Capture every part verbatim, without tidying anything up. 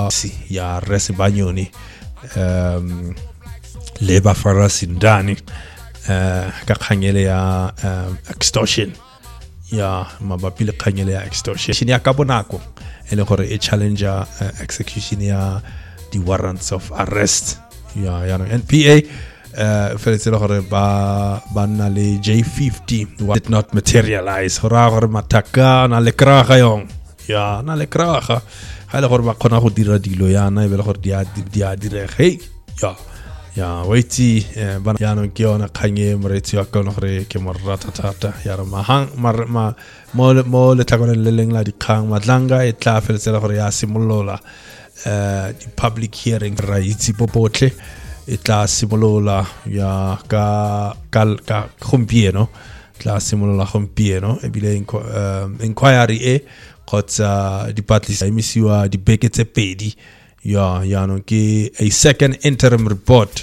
ya Resibanyoni um le ba farasindani uh ka khanyele ya um, extortion ya mabapi le khanyele ya extortion ya ka bonako ele gore e challenger uh, execution ya the warrants of arrest ya ya no N P A uh feletsela gore ba ba nna le J fifty did not materialize hora gore mataka na le kraga yong ya na le kraga ha le gore ba khona go dira dilo yana e be le gore dia dia dire hey ya ya waiti bana ya no ke ona khanye moretsi wa ka no gore ke morata thata ya ra mahang mar ma mo mo le tlakone le leng la dikgang matlanga e tla feletsela gore ya simolola uh the public hearing rights popotle e tla simolola ya ka ka ka gompieno tla simolola gompieno e bile inquiry e kgotsa dipatlisiso emisiwa dibeke tse pedi ya ya no ke a second interim report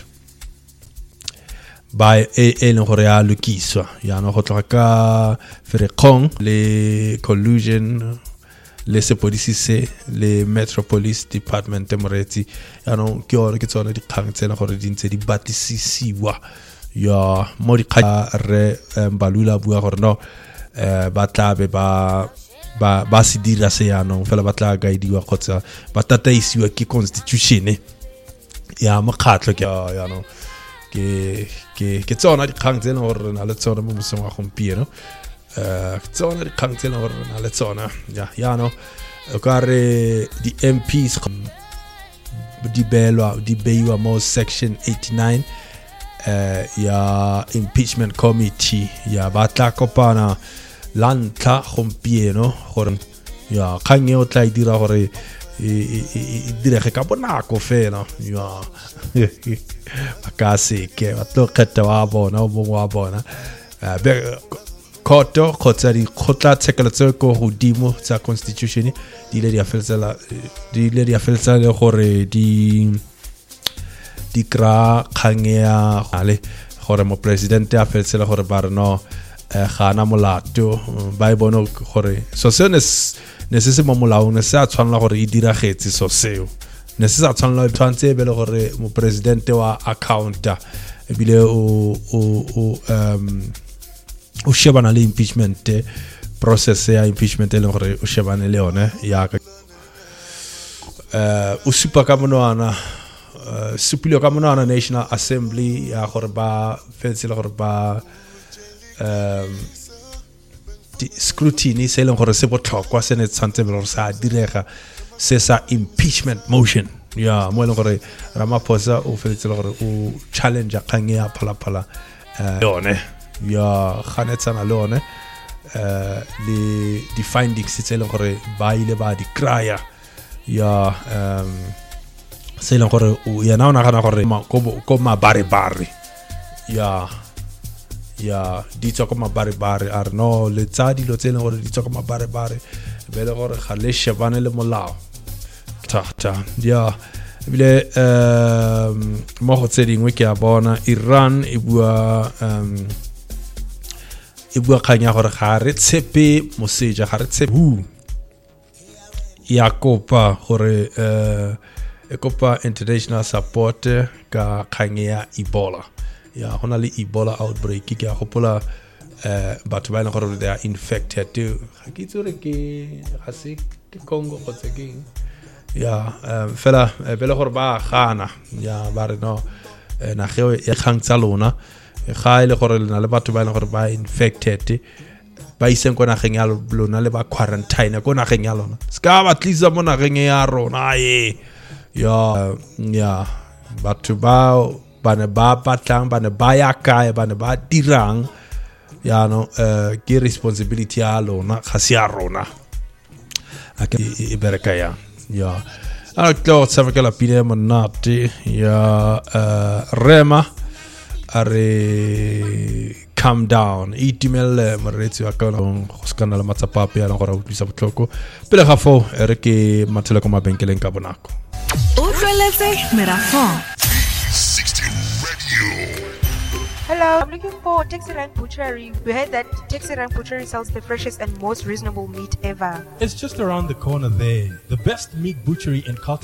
by a e gore ya lokiswa ya no go tloga ka Ferikgong le collusion le sepodisi se le Metropolis Department moretsi ya no ke gore ke tsone dikgang tsena gore di ntse di batisisiwa ya mo dikgang re Mbalula bua gore no ba tlabe ba ba ba se dira se ya no fela ba tla guidiwa kgotsa ba tataisiwa ke constitution ya mokgatlo ke ya no ke ke ke tsona dikgang tsena gore na le tsona mo mosong wa gompieno uh tsona dikgang tsena gore na le tsona ya ya no o ka re di M Ps di belwa di beiwa mo section eighty-nine uh ya impeachment committee ya ba tla kopana lantla gompieno gore ya kganye o tla dira gore e direge ka bonako fela ya ka se ke ba tlo kheta wa bona o bongwa wa bona be koto khotsa di khotla tsekeletso ko godimo tsa constitution di le di afelsela di le di afelsela gore di di kra khangea ale gore mo president a afelsela gore ba reno gana molato ba e bona gore so se ne se se mo molao ne se a tshwanela gore e diragetse so seo ne se sa tshwanela tshwantse be le gore mo president wa account e bile o o um o shebana le impeachment process ya impeachment le gore o shebane le yone ya ka uh o supa ka monwana supilio ka monwana National Assembly ya gore ba fetse le gore ba um di scrutiny se leng gore se botlhokwa se ne tshwantse be gore sa direga se sa impeachment motion ya mo leng gore Ramaphosa o feletse le gore o challenge kgang ya phalaphala yone ya khanetsana le yone uh le di findings tse leng gore ba ile ba di kraya ya um se leng gore o yena ona gana gore ko mabare bare ya ya di tswa ko mabare bare are no le tsa dilo tse leng gore di tswa ko mabare bare be le gore ga le shebane le molao thata ya bile um mo go tse dingwe ke a bona Iran e bua um e bua khanya gore ga re tshepe moseja ga re tshepe hu ya kopa gore uh e kopa international support ka khanya Ebola ya hona le Ebola outbreak ke a gopola eh batho ba ile gore they are infected too ga ke tsore ke ga se ke Congo go tsegeng ya fela be le gore ba gana ya ba re no na ge e khang tsa lona ga ile gore lena le batho ba ile gore ba infected ba iseng ko nageng ya lona le ba quarantine ko nageng ya lona ska ba tlisa mo nageng ya rona ye ya ya batho ba bana ba batlang bana ba ya kae bana ba dirang ya no uh, ke responsibility ya lona ga se ya rona aka e bereka ya ya a tlo tsama ke la pile monate ya uh, rema are calm down itimele moretsi wa ka go skana le matsapape ya gore o tlisa botlhoko pele ga fo re ke mathele ko mabenkeleng ka bonako o tleletse merafong Hello, I'm looking for Taxi Rank Butchery. We heard that Taxi Rank Butchery sells the freshest and most reasonable meat ever. It's just around the corner there. The best meat butchery in Carlton.